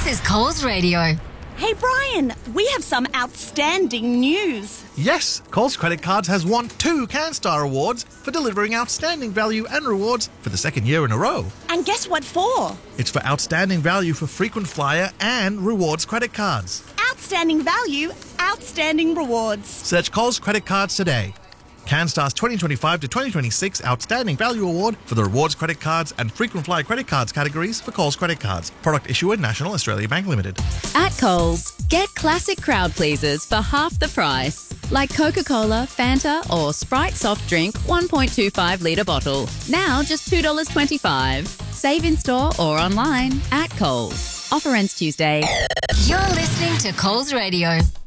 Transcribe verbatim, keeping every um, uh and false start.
This is Coles Radio. Hey Brian, we have some outstanding news. Yes, Coles Credit Cards has won two CanStar Awards for delivering outstanding value and rewards for the second year in a row. And guess what for? It's for outstanding value for frequent flyer and rewards credit cards. Outstanding value, outstanding rewards. Search Coles Credit Cards today. CanStar's twenty twenty-five to twenty twenty-six Outstanding Value Award for the rewards credit cards and frequent flyer credit cards categories for Coles Credit Cards. Product issuer National Australia Bank Limited. At Coles, get classic crowd pleasers for half the price. Like Coca-Cola, Fanta or Sprite soft drink one point two five litre bottle. Now just two dollars twenty-five. Save in store or online at Coles. Offer ends Tuesday. You're listening to Coles Radio.